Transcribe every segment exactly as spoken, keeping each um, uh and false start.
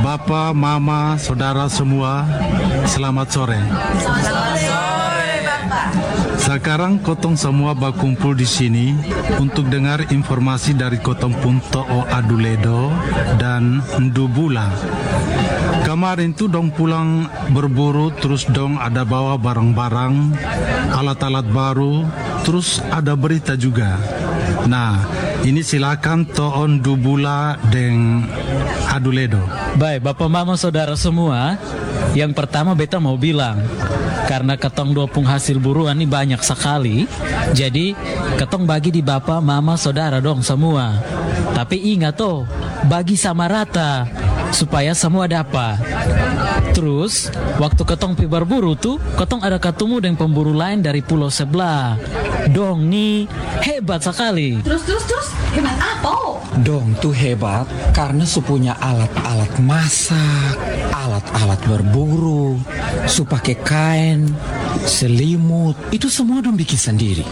Bapak, Mama, saudara semua, selamat sore. Selamat sore, Bapak. Sekarang kotong semua berkumpul di sini untuk dengar informasi dari kotong pun To'o Aduledo dan Ndubula. Kemarin tuh dong pulang berburu, terus dong ada bawa barang-barang, alat-alat baru, terus ada berita juga. Nah, ini silakan To'o Ndubula dan Aduledo. Baik, Bapak Mama Saudara semua, yang pertama beta mau bilang, karena ketong dua pung hasil buruan ini banyak sekali, jadi ketong bagi di Bapak Mama Saudara dong semua. Tapi ingat toh, bagi sama rata supaya semua dapat. Terus waktu ketong pi berburu tuh, ketong ada ketemu dengan pemburu lain dari pulau sebelah. Dong nih hebat sekali. Terus, terus, terus, hebat apa? Dong tuh hebat karena sepunya alat-alat masak, alat-alat berburu, su pakai kain, selimut, itu semua dong bikin sendiri.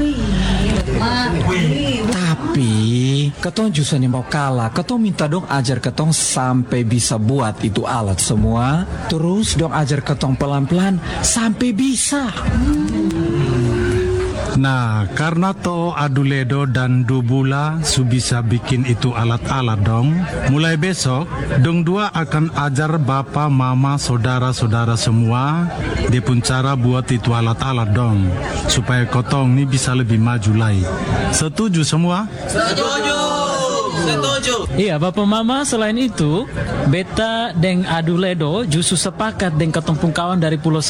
Tapi ketong justru nih mau kalah, ketong minta dong ajar ketong sampai bisa buat itu alat semua, terus dong ajar ketong pelan-pelan sampai bisa. Nah, karena To'o Aduledo dan Ndubula su bisa bikin itu alat-alat dong, mulai besok, dong dua akan ajar Bapak, Mama, saudara-saudara semua dia pun cara buat itu alat-alat dong, supaya kotong ini bisa lebih maju lagi. Setuju semua? Setuju. Setuju. Iya, Bapak Mama, selain itu, beta dan Aduledo justru sepakat dengan ketumpung kawan dari pulau